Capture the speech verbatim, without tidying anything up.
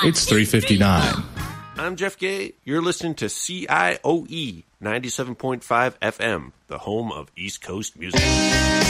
It's three fifty-nine. I'm Jeff Gay. You're listening to C I O E ninety-seven point five F M, the home of East Coast music.